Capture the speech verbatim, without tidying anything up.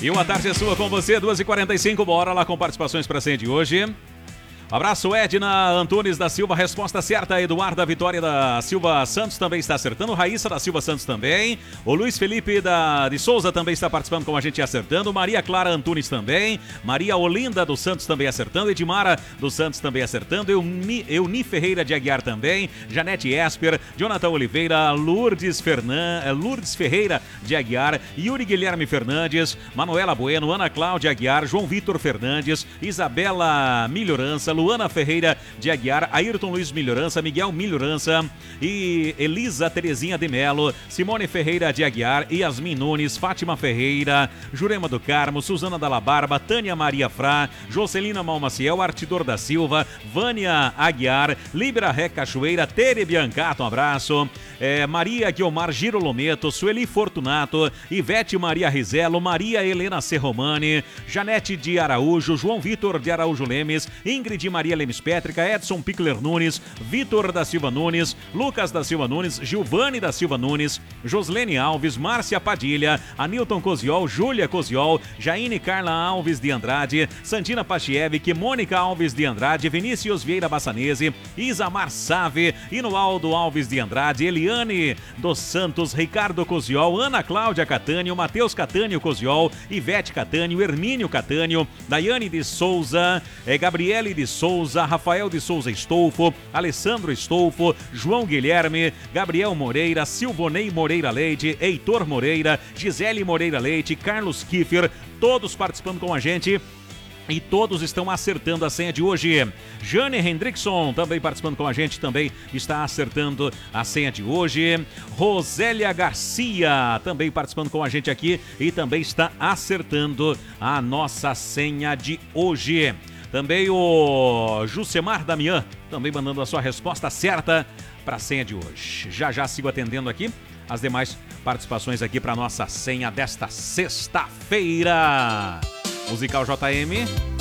E uma tarde é sua com você, duas e quarenta e cinco, bora lá com participações para a senha de hoje. Abraço, Edna Antunes da Silva, resposta certa. Eduarda Vitória da Silva Santos também está acertando. Raíssa da Silva Santos também. O Luiz Felipe da, de Souza também está participando com a gente acertando. Maria Clara Antunes também. Maria Olinda dos Santos também acertando. Edmara dos Santos também acertando. Euni, Euni Ferreira de Aguiar também. Janete Esper, Jonathan Oliveira, Lourdes, Fernan, Lourdes Ferreira de Aguiar, Yuri Guilherme Fernandes, Manuela Bueno, Ana Cláudia Aguiar, João Vitor Fernandes, Isabela Melhorança, Luana Ferreira de Aguiar, Ayrton Luiz Melhorança, Miguel Melhorança e Elisa Terezinha de Melo, Simone Ferreira de Aguiar, Yasmin Nunes, Fátima Ferreira, Jurema do Carmo, Suzana Dalla Barba, Tânia Maria Frá, Jocelina Malmaciel, Artidor da Silva, Vânia Aguiar, Libra Ré Cachoeira, Tere Biancato, um abraço, é, Maria Guiomar Girolometo, Sueli Fortunato, Ivete Maria Rizelo, Maria Helena Serromani, Janete de Araújo, João Vitor de Araújo Lemes, Ingrid Maria Lemes Pétrica, Edson Pickler Nunes, Vitor da Silva Nunes, Lucas da Silva Nunes, Gilvane da Silva Nunes, Joslene Alves, Márcia Padilha, Anilton Coziol, Júlia Coziol, Jaine Carla Alves de Andrade, Santina Pachievic, Mônica Alves de Andrade, Vinícius Vieira Bassanese, Isamar Save, Inoaldo Alves de Andrade, Eliane dos Santos, Ricardo Coziol, Ana Cláudia Catânio, Matheus Catânio Coziol, Ivete Catânio, Hermínio Catânio, Daiane de Souza, é, Gabriele de Souza, Rafael de Souza Estolfo, Alessandro Estolfo, João Guilherme, Gabriel Moreira, Silvonei Moreira Leite, Heitor Moreira, Gisele Moreira Leite, Carlos Kiffer, todos participando com a gente. E todos estão acertando a senha de hoje. Jane Hendrickson também participando com a gente, também está acertando a senha de hoje. Rosélia Garcia também participando com a gente aqui e também está acertando a nossa senha de hoje. Também o Jusemar Damian também mandando a sua resposta certa para a senha de hoje. Já já sigo atendendo aqui as demais participações aqui para a nossa senha desta sexta-feira. Musical J M.